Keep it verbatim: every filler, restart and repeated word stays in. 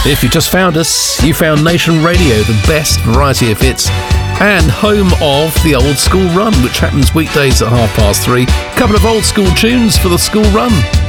If you just found us, you found Nation Radio, the best variety of hits and home of the Old School Run, which happens weekdays at half past three. A couple of old school tunes for the school run.